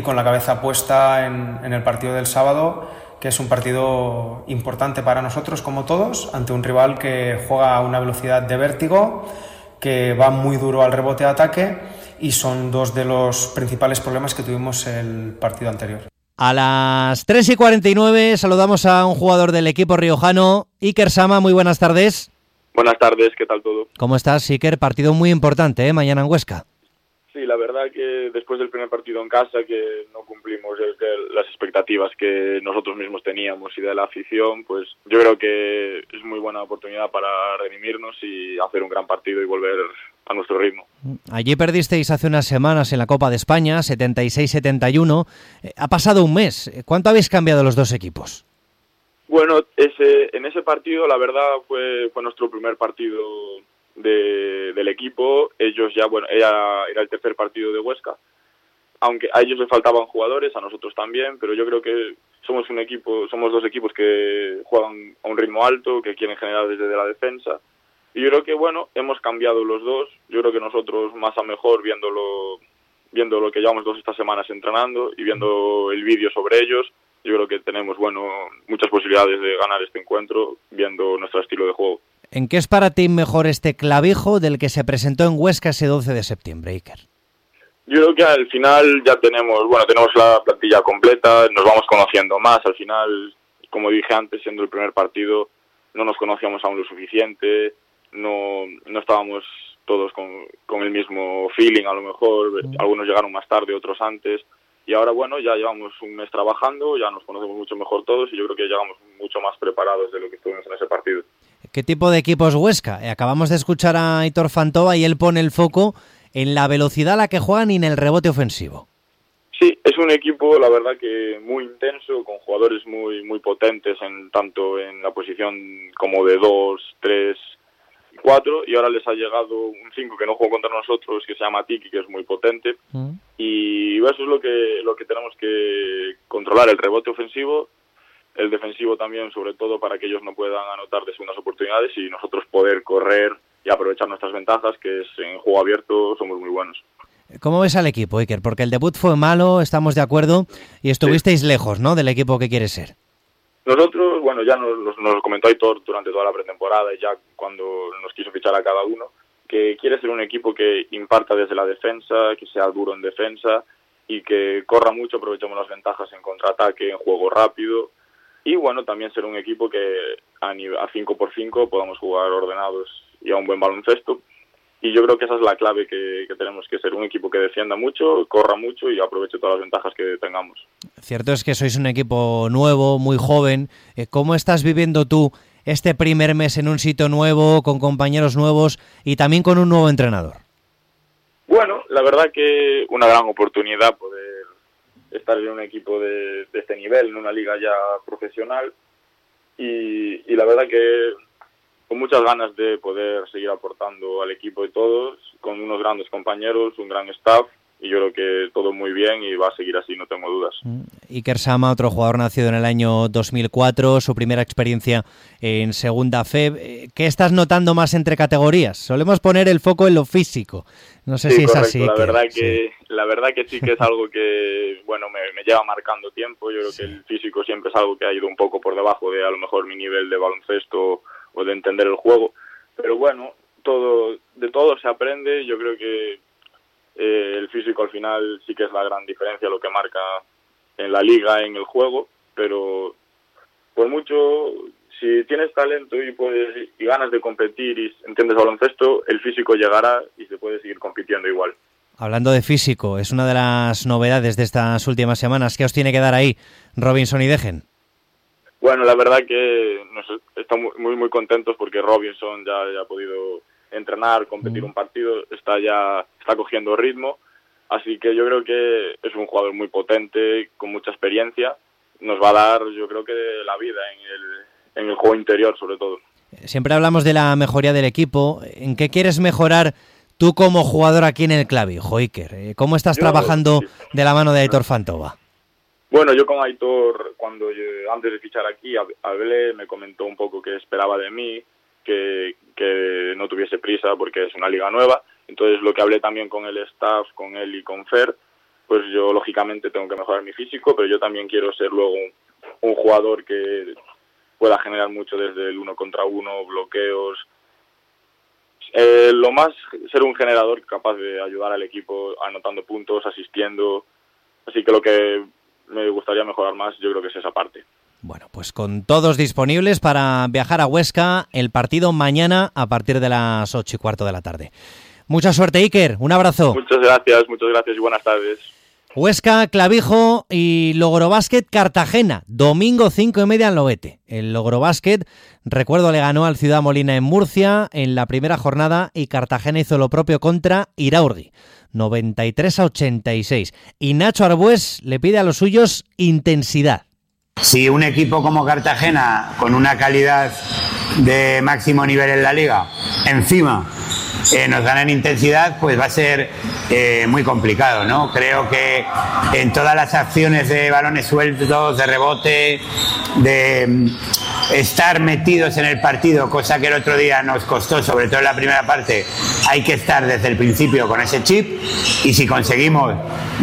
con la cabeza puesta en el partido del sábado, que es un partido importante para nosotros como todos, ante un rival que juega a una velocidad de vértigo, que va muy duro al rebote-ataque, y son dos de los principales problemas que tuvimos el partido anterior. A las 3:49 saludamos a un jugador del equipo riojano, Iker Sama. Muy buenas tardes. Buenas tardes, ¿qué tal todo? ¿Cómo estás, Iker? Partido muy importante, mañana en Huesca. Sí, la verdad que después del primer partido en casa, que no cumplimos las expectativas que nosotros mismos teníamos y de la afición, pues yo creo que es muy buena oportunidad para redimirnos y hacer un gran partido y volver a nuestro ritmo. Allí perdisteis hace unas semanas en la Copa de España, 76-71. Ha pasado un mes. ¿Cuánto habéis cambiado los dos equipos? Bueno, en ese partido, la verdad, fue nuestro primer partido del equipo. Ellos ya, bueno, era el tercer partido de Huesca, aunque a ellos les faltaban jugadores, a nosotros también, pero yo creo que somos dos equipos que juegan a un ritmo alto, que quieren generar desde la defensa, y yo creo que, bueno, hemos cambiado los dos. Yo creo que nosotros más a mejor viendo lo que llevamos estas semanas entrenando y viendo el vídeo sobre ellos. Yo creo que tenemos, muchas posibilidades de ganar este encuentro viendo nuestro estilo de juego. ¿En qué es para ti mejor este clavijo del que se presentó en Huesca ese 12 de septiembre, Iker? Yo creo que al final ya tenemos la plantilla completa, nos vamos conociendo más. Al final, como dije antes, siendo el primer partido, no nos conocíamos aún lo suficiente, no estábamos todos con el mismo feeling, a lo mejor. Algunos llegaron más tarde, otros antes. Y ahora, ya llevamos un mes trabajando, ya nos conocemos mucho mejor todos y yo creo que llegamos mucho más preparados de lo que estuvimos en ese partido. ¿Qué tipo de equipo es Huesca? Acabamos de escuchar a Aitor Fantova y él pone el foco en la velocidad a la que juegan y en el rebote ofensivo. Sí, es un equipo, la verdad, que muy intenso, con jugadores muy potentes, tanto en la posición como de 2, 3, 4, y ahora les ha llegado un 5 que no jugó contra nosotros, que se llama Tiki, que es muy potente, y eso es lo que tenemos que controlar, el rebote ofensivo, el defensivo también, sobre todo para que ellos no puedan anotar de segundas oportunidades y nosotros poder correr y aprovechar nuestras ventajas, que es en juego abierto somos muy buenos. ¿Cómo ves al equipo, Iker? Porque el debut fue malo, estamos de acuerdo, y estuvisteis lejos, ¿no?, del equipo que quieres ser. Nosotros, ya nos lo comentó Aitor durante toda la pretemporada y ya cuando nos quiso fichar a cada uno, que quiere ser un equipo que imparta desde la defensa, que sea duro en defensa y que corra mucho, aprovechemos las ventajas en contraataque, en juego rápido y también ser un equipo que a 5x5 podamos jugar ordenados y a un buen baloncesto. Y yo creo que esa es la clave que tenemos que ser, un equipo que defienda mucho, corra mucho y aproveche todas las ventajas que tengamos. Cierto es que sois un equipo nuevo, muy joven. ¿Cómo estás viviendo tú este primer mes en un sitio nuevo, con compañeros nuevos y también con un nuevo entrenador? Bueno, la verdad que una gran oportunidad poder estar en un equipo de este nivel, en una liga ya profesional y la verdad que con muchas ganas de poder seguir aportando al equipo y todos, con unos grandes compañeros, un gran staff, y yo creo que todo muy bien y va a seguir así, no tengo dudas. Iker Sama, otro jugador nacido en el año 2004, su primera experiencia en Segunda Fe. ¿Qué estás notando más entre categorías? Solemos poner el foco en lo físico. No sé si correcto. Es así. La verdad que sí que es algo que me lleva marcando tiempo. Yo creo que el físico siempre es algo que ha ido un poco por debajo de a lo mejor mi nivel de baloncesto o de entender el juego, pero de todo se aprende. Yo creo que el físico al final sí que es la gran diferencia, lo que marca en la liga, en el juego, pero por mucho, si tienes talento y ganas de competir y entiendes baloncesto, el físico llegará y se puede seguir compitiendo igual. Hablando de físico, es una de las novedades de estas últimas semanas. ¿Qué os tiene que dar ahí Robinson y Dejen? Bueno, la verdad que estamos muy contentos porque Robinson ya ha podido entrenar, competir un partido, está cogiendo ritmo, así que yo creo que es un jugador muy potente, con mucha experiencia, nos va a dar, yo creo que la vida en el juego interior sobre todo. Siempre hablamos de la mejoría del equipo. ¿En qué quieres mejorar tú como jugador aquí en el clavijo, Iker? ¿Cómo estás trabajando de la mano de Aitor Fantova? Bueno, yo con Aitor, antes de fichar aquí, hablé, me comentó un poco qué esperaba de mí, que no tuviese prisa porque es una liga nueva. Entonces lo que hablé también con el staff, con él y con Fer, pues yo lógicamente tengo que mejorar mi físico, pero yo también quiero ser luego un jugador que pueda generar mucho desde el 1 contra 1, bloqueos. Lo más, ser un generador capaz de ayudar al equipo anotando puntos, asistiendo. Así que lo que me gustaría mejorar más, yo creo que es esa parte. Bueno, pues con todos disponibles para viajar a Huesca, el partido mañana a partir de las 8:15 de la tarde. Mucha suerte, Iker. Un abrazo. Muchas gracias y buenas tardes. Huesca, Clavijo y Logrobásquet Cartagena, domingo 5:30 en Loete. El Logrobásquet, recuerdo, le ganó al Ciudad Molina en Murcia en la primera jornada y Cartagena hizo lo propio contra Iraurgi, 93-86. Y Nacho Arbués le pide a los suyos intensidad. Si un equipo como Cartagena, con una calidad de máximo nivel en la liga, encima nos gana en intensidad, pues va a ser muy complicado, ¿no? Creo que en todas las acciones de balones sueltos, de rebote, de estar metidos en el partido, cosa que el otro día nos costó, sobre todo en la primera parte, hay que estar desde el principio con ese chip, y si conseguimos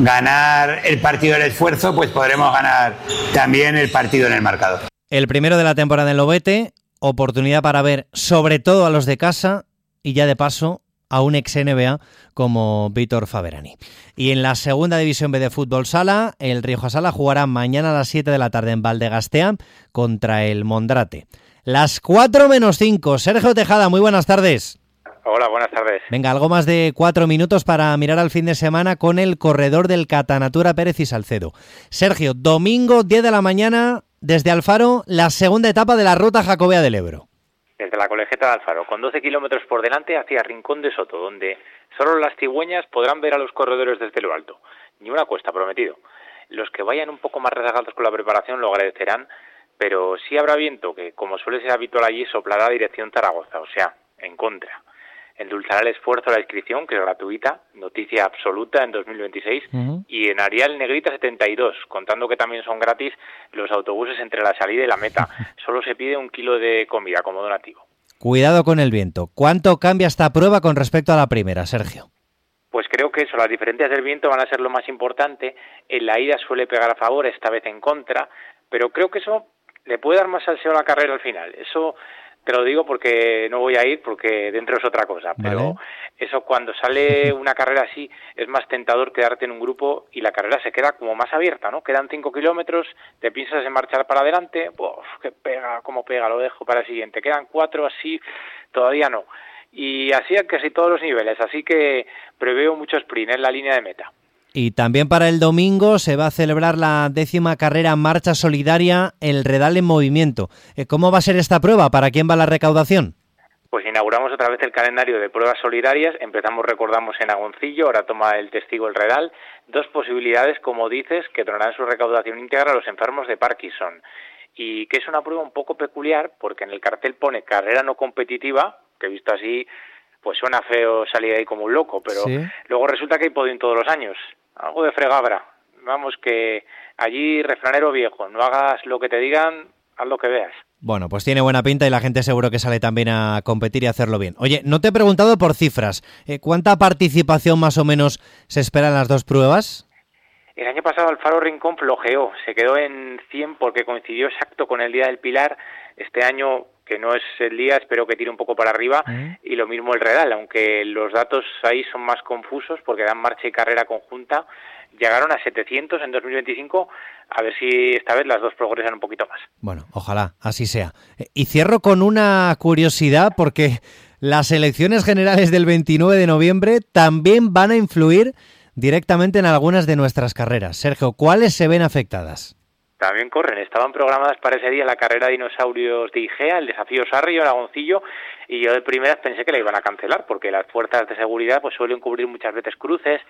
ganar el partido del esfuerzo, pues podremos ganar también el partido en el marcador. El primero de la temporada en Lobete, oportunidad para ver sobre todo a los de casa y ya de paso a un ex NBA como Vítor Faberani. Y en la segunda división B de fútbol sala, el Rioja Sala jugará mañana a las 7 de la tarde en Valdegastea contra el Mondrate. Las 4:05. Sergio Tejada, muy buenas tardes. Hola, buenas tardes. Venga, algo más de 4 minutos para mirar al fin de semana con el corredor del Catanatura Pérez y Salcedo. Sergio, domingo 10 de la mañana desde Alfaro, la segunda etapa de la Ruta Jacobea del Ebro. Desde la Colegiata de Alfaro, con 12 kilómetros por delante hacia Rincón de Soto, donde solo las cigüeñas podrán ver a los corredores desde lo alto. Ni una cuesta, prometido. Los que vayan un poco más rezagados con la preparación lo agradecerán, pero sí habrá viento que, como suele ser habitual allí, soplará dirección Zaragoza, o sea, en contra. Endulzará el esfuerzo la inscripción, que es gratuita, noticia absoluta en 2026, y en Arial Negrita 72, contando que también son gratis los autobuses entre la salida y la meta. Solo se pide 1 kilo de comida como donativo. Cuidado con el viento. ¿Cuánto cambia esta prueba con respecto a la primera, Sergio? Pues creo que eso, las diferencias del viento van a ser lo más importante. En la ida suele pegar a favor, esta vez en contra, pero creo que eso le puede dar más salseo a la carrera al final. Eso te lo digo porque no voy a ir, porque dentro es otra cosa, pero vale. Eso, cuando sale una carrera así, es más tentador quedarte en un grupo y la carrera se queda como más abierta, ¿no? Quedan 5 kilómetros, te piensas en marchar para adelante, que pega, cómo pega, lo dejo para el siguiente. Quedan 4, así, todavía no. Y así a casi todos los niveles, así que preveo mucho sprint en la línea de meta. Y también para el domingo se va a celebrar la 10ª carrera Marcha Solidaria, el Redal en Movimiento. ¿Cómo va a ser esta prueba? ¿Para quién va la recaudación? Pues inauguramos otra vez el calendario de pruebas solidarias. Empezamos, recordamos, en Agoncillo, ahora toma el testigo el Redal. 2 posibilidades, como dices, que donarán su recaudación íntegra a los enfermos de Parkinson. Y que es una prueba un poco peculiar, porque en el cartel pone carrera no competitiva, que visto así, pues suena feo salir ahí como un loco, pero ¿sí? Luego resulta que hay podium todos los años. Algo de fregabra. Vamos, que allí, refranero viejo, no hagas lo que te digan, haz lo que veas. Bueno, pues tiene buena pinta y la gente seguro que sale también a competir y a hacerlo bien. Oye, no te he preguntado por cifras. ¿Cuánta participación más o menos se espera en las 2 pruebas? El año pasado Alfaro Rincón flojeó, se quedó en 100 porque coincidió exacto con el Día del Pilar. Este año, que no es el día, espero que tire un poco para arriba, y lo mismo el Redal, aunque los datos ahí son más confusos porque dan marcha y carrera conjunta. Llegaron a 700 en 2025, a ver si esta vez las 2 progresan un poquito más. Bueno, ojalá, así sea. Y cierro con una curiosidad, porque las elecciones generales del 29 de noviembre también van a influir directamente en algunas de nuestras carreras. Sergio, ¿cuáles se ven afectadas? También corren, estaban programadas para ese día la carrera de dinosaurios de Igea, el desafío Sarrio, el Agoncillo, y yo de primeras pensé que la iban a cancelar, porque las fuerzas de seguridad pues suelen cubrir muchas veces cruces,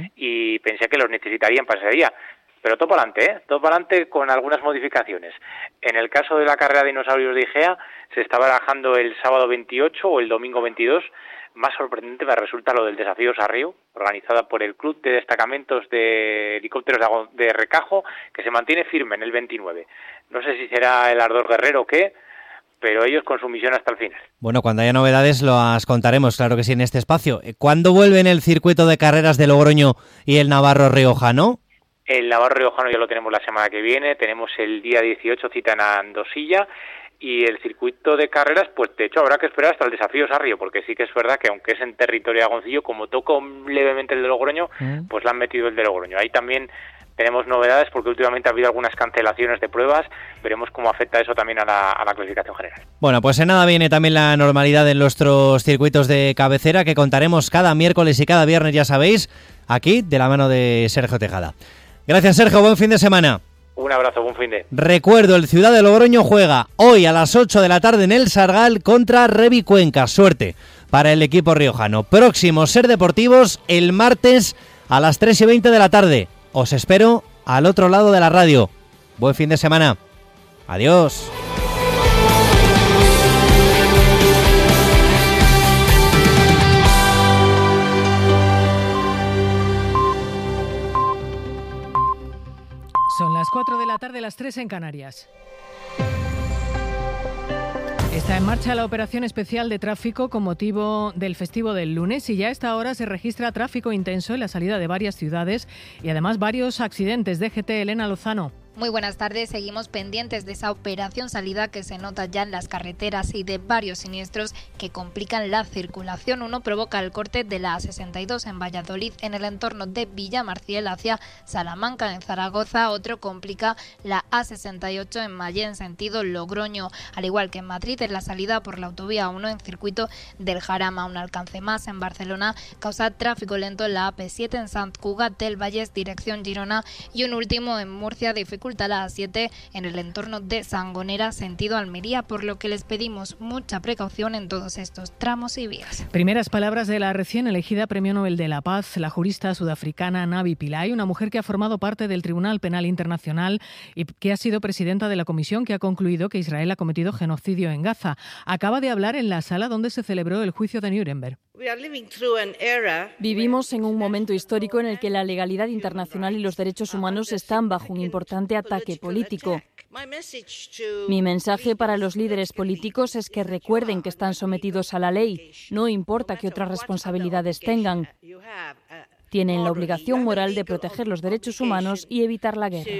y pensé que los necesitarían para ese día. Pero todo para adelante, todo para adelante con algunas modificaciones. En el caso de la carrera de dinosaurios de Igea, se está barajando el sábado 28 o el domingo 22, Más sorprendente me resulta lo del desafío Sarriu, organizada por el Club de Destacamentos de Helicópteros de Recajo, que se mantiene firme en el 29. No sé si será el ardor guerrero o qué, pero ellos con su misión hasta el final. Bueno, cuando haya novedades las contaremos, claro que sí, en este espacio. ¿Cuándo vuelven el circuito de carreras de Logroño y el Navarro Riojano? El Navarro Riojano ya lo tenemos la semana que viene, tenemos el día 18 cita en Andosilla, y el circuito de carreras, pues de hecho habrá que esperar hasta el desafío Sarrio, porque sí que es verdad que aunque es en territorio de Agoncillo, como toca levemente el de Logroño, pues le han metido el de Logroño. Ahí también tenemos novedades porque últimamente ha habido algunas cancelaciones de pruebas, veremos cómo afecta eso también a la clasificación general. Bueno, pues en nada viene también la normalidad en nuestros circuitos de cabecera, que contaremos cada miércoles y cada viernes, ya sabéis, aquí de la mano de Sergio Tejada. Gracias, Sergio, buen fin de semana. Un abrazo, buen fin de. Recuerdo, el Ciudad de Logroño juega hoy a las 8 de la tarde en el Sargal contra Revi Cuenca. Suerte para el equipo riojano. Próximo Ser Deportivos el martes a las 3:20 de la tarde. Os espero al otro lado de la radio. Buen fin de semana. Adiós. Son las 4 de la tarde, las 3 en Canarias. Está en marcha la operación especial de tráfico con motivo del festivo del lunes y ya a esta hora se registra tráfico intenso en la salida de varias ciudades y además varios accidentes. DGT, Elena Lozano. Muy buenas tardes, seguimos pendientes de esa operación salida que se nota ya en las carreteras y de varios siniestros que complican la circulación. Uno provoca el corte de la A62 en Valladolid en el entorno de Villamarciel hacia Salamanca en Zaragoza. Otro complica la A68 en Mallén sentido Logroño, al igual que en Madrid en la salida por la autovía 1 en circuito del Jarama. Un alcance más en Barcelona causa tráfico lento en la AP7 en Sant Cugat del Vallès dirección Girona y un último en Murcia dificulta la A7 en el entorno de Sangonera sentido Almería, por lo que les pedimos mucha precaución en todos estos tramos y vías. Primeras palabras de la recién elegida Premio Nobel de la Paz, la jurista sudafricana Navi Pillay, una mujer que ha formado parte del Tribunal Penal Internacional y que ha sido presidenta de la comisión que ha concluido que Israel ha cometido genocidio en Gaza. Acaba de hablar en la sala donde se celebró el juicio de Nuremberg. Vivimos en un momento histórico en el que la legalidad internacional y los derechos humanos están bajo un importante ataque político. Mi mensaje para los líderes políticos es que recuerden que están sometidos a la ley, no importa qué otras responsabilidades tengan. Tienen la obligación moral de proteger los derechos humanos y evitar la guerra.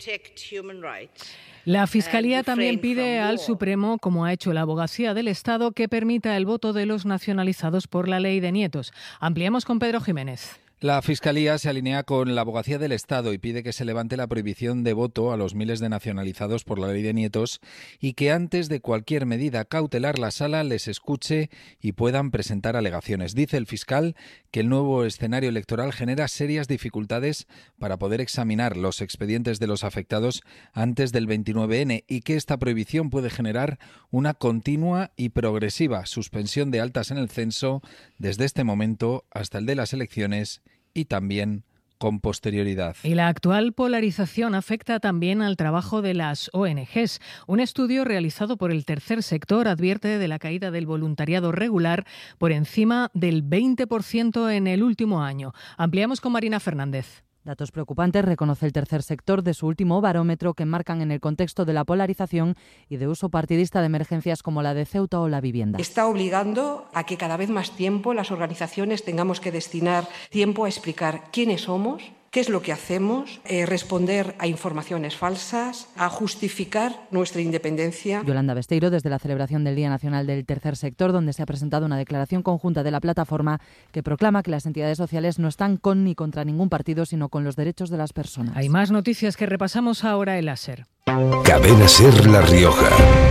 La Fiscalía también pide al Supremo, como ha hecho la Abogacía del Estado, que permita el voto de los nacionalizados por la ley de nietos. Ampliamos con Pedro Jiménez. La Fiscalía se alinea con la Abogacía del Estado y pide que se levante la prohibición de voto a los miles de nacionalizados por la ley de nietos y que antes de cualquier medida cautelar la Sala les escuche y puedan presentar alegaciones. Dice el fiscal que el nuevo escenario electoral genera serias dificultades para poder examinar los expedientes de los afectados antes del 29N y que esta prohibición puede generar una continua y progresiva suspensión de altas en el censo desde este momento hasta el de las elecciones y también con posterioridad. Y la actual polarización afecta también al trabajo de las ONGs. Un estudio realizado por el tercer sector advierte de la caída del voluntariado regular por encima del 20% en el último año. Ampliamos con Marina Fernández. Datos preocupantes reconoce el tercer sector de su último barómetro que enmarcan en el contexto de la polarización y de uso partidista de emergencias como la de Ceuta o la vivienda. Está obligando a que cada vez más tiempo las organizaciones tengamos que destinar tiempo a explicar quiénes somos, qué es lo que hacemos, responder a informaciones falsas, a justificar nuestra independencia. Yolanda Besteiro, desde la celebración del Día Nacional del Tercer Sector, donde se ha presentado una declaración conjunta de la plataforma que proclama que las entidades sociales no están con ni contra ningún partido, sino con los derechos de las personas. Hay más noticias que repasamos ahora en la SER. Cadena SER La Rioja.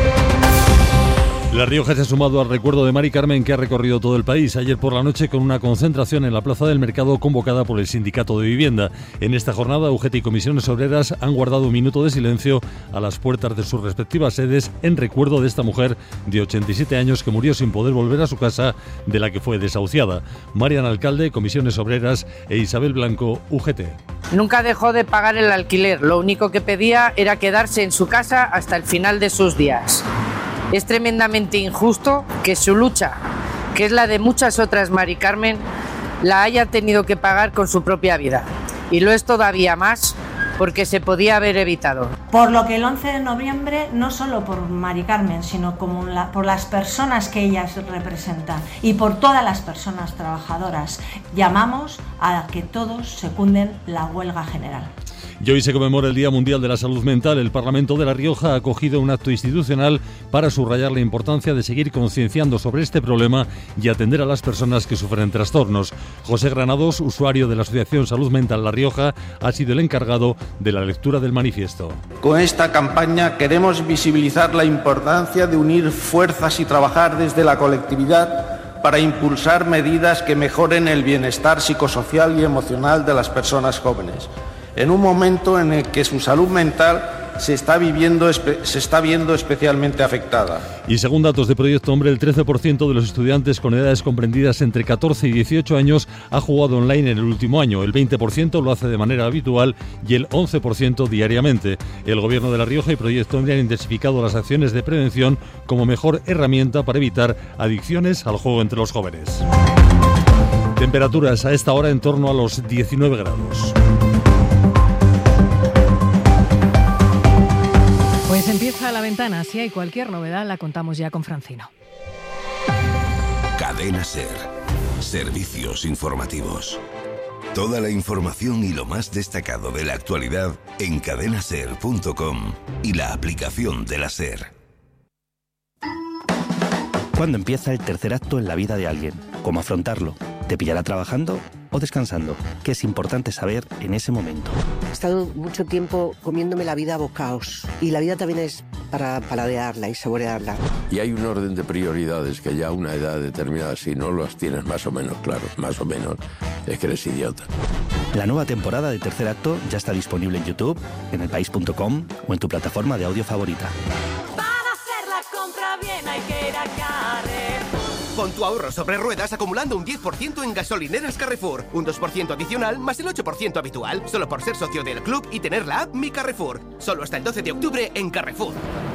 La Rioja se ha sumado al recuerdo de Mari Carmen, que ha recorrido todo el país ayer por la noche con una concentración en la Plaza del Mercado convocada por el Sindicato de Vivienda. En esta jornada, UGT y comisiones obreras han guardado un minuto de silencio a las puertas de sus respectivas sedes en recuerdo de esta mujer de 87 años que murió sin poder volver a su casa, de la que fue desahuciada. Marian Alcalde, comisiones obreras, e Isabel Blanco, UGT. Nunca dejó de pagar el alquiler, lo único que pedía era quedarse en su casa hasta el final de sus días. Es tremendamente injusto que su lucha, que es la de muchas otras Mari Carmen, la haya tenido que pagar con su propia vida. Y lo es todavía más porque se podía haber evitado. Por lo que el 11 de noviembre, no solo por Mari Carmen, sino por las personas que ellas representan y por todas las personas trabajadoras, llamamos a que todos secunden la huelga general. Y hoy se conmemora el Día Mundial de la Salud Mental. El Parlamento de La Rioja ha acogido un acto institucional para subrayar la importancia de seguir concienciando sobre este problema y atender a las personas que sufren trastornos. José Granados, usuario de la Asociación Salud Mental La Rioja, ha sido el encargado de la lectura del manifiesto. Con esta campaña queremos visibilizar la importancia de unir fuerzas y trabajar desde la colectividad para impulsar medidas que mejoren el bienestar psicosocial y emocional de las personas jóvenes, en un momento en el que su salud mental se está viendo especialmente afectada. Y según datos de Proyecto Hombre, el 13% de los estudiantes con edades comprendidas entre 14 y 18 años ha jugado online en el último año. El 20% lo hace de manera habitual y el 11% diariamente. El Gobierno de La Rioja y Proyecto Hombre han intensificado las acciones de prevención como mejor herramienta para evitar adicciones al juego entre los jóvenes. Temperaturas a esta hora en torno a los 19 grados. Pues empieza La Ventana. Si hay cualquier novedad, la contamos ya con Francino. Cadena SER. Servicios informativos. Toda la información y lo más destacado de la actualidad en cadenaser.com y la aplicación de la SER. ¿Cuándo empieza el tercer acto en la vida de alguien? ¿Cómo afrontarlo? ¿Te pillará trabajando o descansando? ¿Qué es importante saber en ese momento? He estado mucho tiempo comiéndome la vida a bocaos y la vida también es para paladearla y saborearla. Y hay un orden de prioridades que ya a una edad determinada, si no los tienes más o menos claros, más o menos, es que eres idiota. La nueva temporada de Tercer Acto ya está disponible en YouTube, en elpaís.com o en tu plataforma de audio favorita. Para hacer la compra bien hay que ir a Carrefour. Pon tu ahorro sobre ruedas acumulando un 10% en gasolineras Carrefour. Un 2% adicional más el 8% habitual. Solo por ser socio del club y tener la app Mi Carrefour. Solo hasta el 12 de octubre en Carrefour.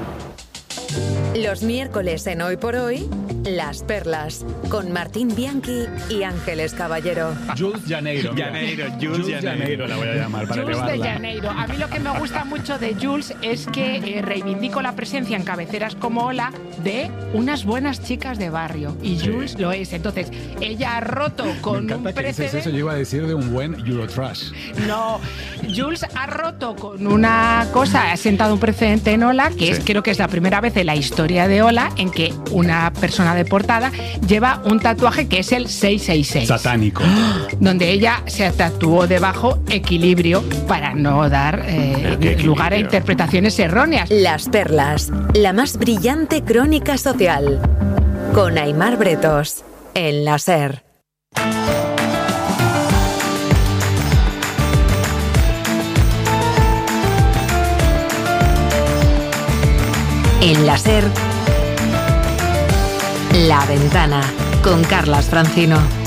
Los miércoles en Hoy por Hoy, Las Perlas, con Martín Bianchi y Ángeles Caballero. Jules Janeiro. Jules Janeiro la voy a llamar para Jules elevarla. de Janeiro. A mí lo que me gusta mucho de Jules es que reivindico la presencia en cabeceras como Hola de unas buenas chicas de barrio. Y Jules lo es. Entonces, ella ha roto con Me un encanta que dices precedente. eso, yo iba a decir de un buen Eurotrash. No, Jules ha roto con una cosa, ha sentado un precedente en Hola, que es, creo que es la primera vez en la historia de Hola en que una persona de portada lleva un tatuaje que es el 666. Satánico. Donde ella se tatuó debajo equilibrio para no dar lugar a interpretaciones erróneas. Las Perlas, la más brillante crónica social. Con Aimar Bretos, en la SER. En la SER, La Ventana, con Carlas Francino.